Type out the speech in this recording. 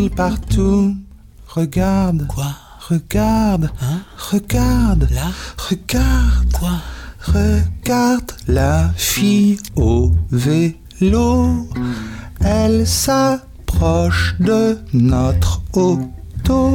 Partout, regarde. Quoi? Regarde. Hein? Regarde. Là? Regarde. Quoi? Regarde la fille au vélo. Elle s'approche de notre auto.